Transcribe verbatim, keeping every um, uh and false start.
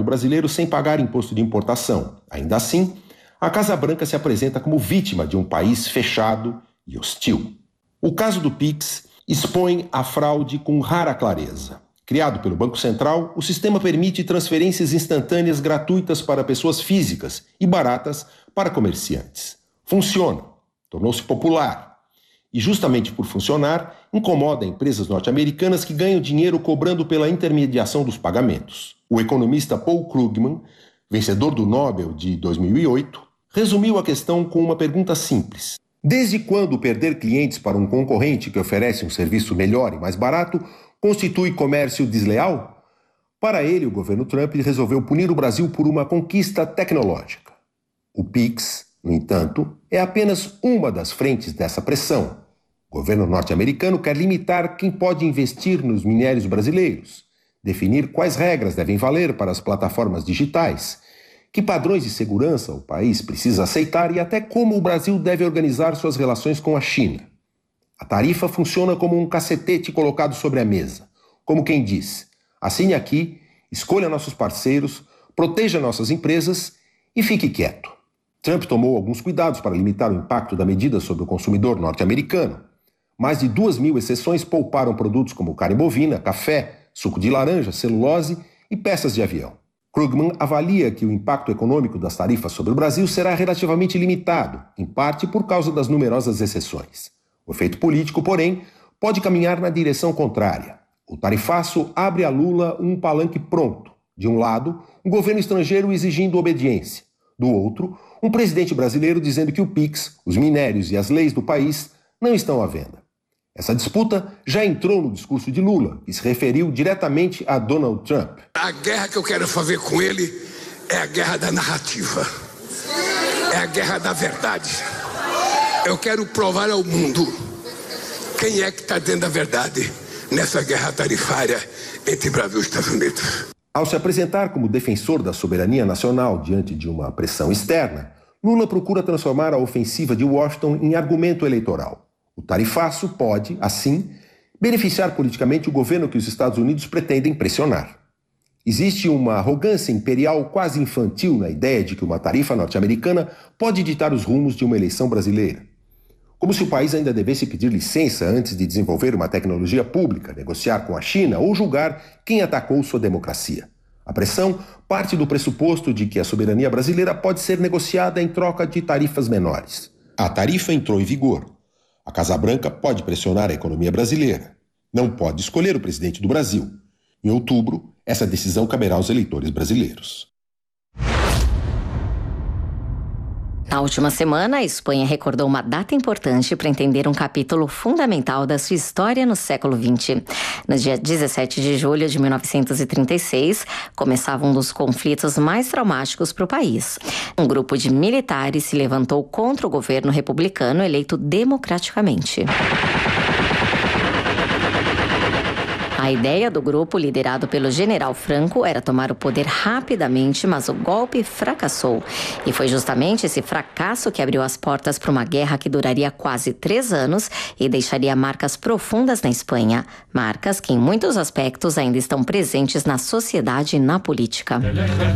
brasileiro sem pagar imposto de importação. Ainda assim, a Casa Branca se apresenta como vítima de um país fechado e hostil. O caso do Pix expõe a fraude com rara clareza. Criado pelo Banco Central, o sistema permite transferências instantâneas gratuitas para pessoas físicas e baratas para comerciantes. Funciona, tornou-se popular. E justamente por funcionar, incomoda empresas norte-americanas que ganham dinheiro cobrando pela intermediação dos pagamentos. O economista Paul Krugman, vencedor do Nobel de dois mil e oito, resumiu a questão com uma pergunta simples. Desde quando perder clientes para um concorrente que oferece um serviço melhor e mais barato constitui comércio desleal? Para ele, o governo Trump resolveu punir o Brasil por uma conquista tecnológica. O Pix, no entanto, é apenas uma das frentes dessa pressão. O governo norte-americano quer limitar quem pode investir nos minérios brasileiros, definir quais regras devem valer para as plataformas digitais, que padrões de segurança o país precisa aceitar e até como o Brasil deve organizar suas relações com a China. A tarifa funciona como um cacetete colocado sobre a mesa. Como quem diz, assine aqui, escolha nossos parceiros, proteja nossas empresas e fique quieto. Trump tomou alguns cuidados para limitar o impacto da medida sobre o consumidor norte-americano. Mais de duas mil exceções pouparam produtos como carne bovina, café, suco de laranja, celulose e peças de avião. Krugman avalia que o impacto econômico das tarifas sobre o Brasil será relativamente limitado, em parte por causa das numerosas exceções. O efeito político, porém, pode caminhar na direção contrária. O tarifaço abre a Lula um palanque pronto. De um lado, um governo estrangeiro exigindo obediência. Do outro, um presidente brasileiro dizendo que o Pix, os minérios e as leis do país não estão à venda. Essa disputa já entrou no discurso de Lula e se referiu diretamente a Donald Trump. A guerra que eu quero fazer com ele é a guerra da narrativa, é a guerra da verdade. Eu quero provar ao mundo quem é que está dentro da verdade nessa guerra tarifária entre Brasil e Estados Unidos. Ao se apresentar como defensor da soberania nacional diante de uma pressão externa, Lula procura transformar a ofensiva de Washington em argumento eleitoral. O tarifaço pode, assim, beneficiar politicamente o governo que os Estados Unidos pretendem pressionar. Existe uma arrogância imperial quase infantil na ideia de que uma tarifa norte-americana pode ditar os rumos de uma eleição brasileira. Como se o país ainda devesse pedir licença antes de desenvolver uma tecnologia pública, negociar com a China ou julgar quem atacou sua democracia. A pressão parte do pressuposto de que a soberania brasileira pode ser negociada em troca de tarifas menores. A tarifa entrou em vigor. A Casa Branca pode pressionar a economia brasileira. Não pode escolher o presidente do Brasil. Em outubro, essa decisão caberá aos eleitores brasileiros. Na última semana, a Espanha recordou uma data importante para entender um capítulo fundamental da sua história no século vinte. No dia dezessete de julho de mil novecentos e trinta e seis, começava um dos conflitos mais traumáticos para o país. Um grupo de militares se levantou contra o governo republicano eleito democraticamente. A ideia do grupo, liderado pelo general Franco, era tomar o poder rapidamente, mas o golpe fracassou. E foi justamente esse fracasso que abriu as portas para uma guerra que duraria quase três anos e deixaria marcas profundas na Espanha. Marcas que, em muitos aspectos, ainda estão presentes na sociedade e na política.